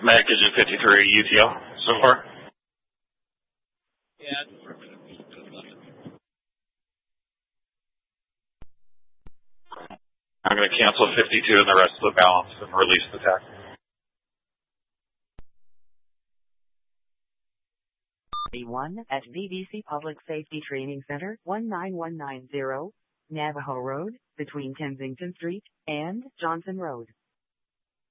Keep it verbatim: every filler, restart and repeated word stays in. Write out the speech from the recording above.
Package fifty-three U T L so far. Yeah. I'm going to cancel fifty-two and the rest of the balance and release the tax. one at V B C Public Safety Training Center, one nine one nine zero, Navajo Road, between Kensington Street and Johnson Road.